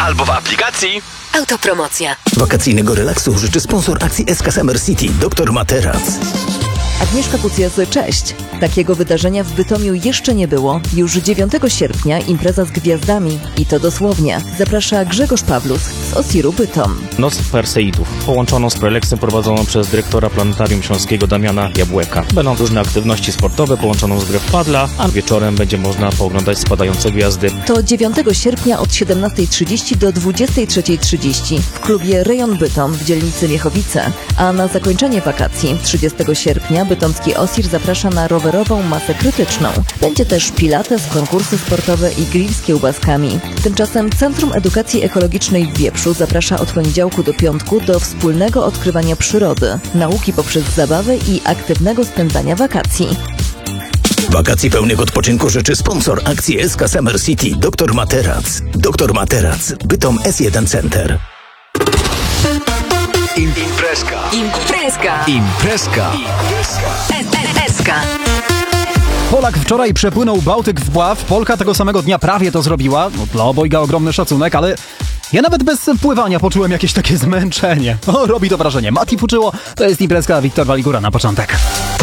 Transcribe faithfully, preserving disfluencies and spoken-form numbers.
albo w aplikacji. Autopromocja. Wakacyjnego relaksu życzy sponsor akcji S K Summer City, doktor Materac. Agnieszka Kucjaz, cześć. Takiego wydarzenia w Bytomiu jeszcze nie było. Już dziewiątego sierpnia impreza z gwiazdami. I to dosłownie. Zaprasza Grzegorz Pawlus z Osiru Bytom. Noc Perseidów, połączoną z preleksem prowadzoną przez dyrektora Planetarium Śląskiego Damiana Jabłeka. Będą różne aktywności sportowe połączoną z grę w padla, a wieczorem będzie można pooglądać spadające gwiazdy. To dziewiątego sierpnia od siedemnastej trzydzieści do dwudziestej trzeciej trzydzieści w klubie Rejon Bytom w dzielnicy Miechowice. A na zakończenie wakacji trzydziestego sierpnia bytomski Osir zaprasza na rowerową masę krytyczną. Będzie też pilates, konkursy sportowe i grill z kiełbaskami. Tymczasem Centrum Edukacji Ekologicznej w Wieprzu zaprasza od poniedziałku do piątku do wspólnego odkrywania przyrody, nauki poprzez zabawę i aktywnego spędzania wakacji. Wakacji pełnych odpoczynku życzy sponsor akcji S K Summer City, doktor Materac. doktor Materac, Bytom S jeden Center. Imprezka. Imprezka. Imprezka. Eska. Polak wczoraj przepłynął Bałtyk w pław, Polka tego samego dnia prawie to zrobiła. No, dla obojga ogromny szacunek, ale ja nawet bez pływania poczułem jakieś takie zmęczenie. O, robi to wrażenie. Mati Fuczyło, to jest imprezka, Wiktor Waligura na początek.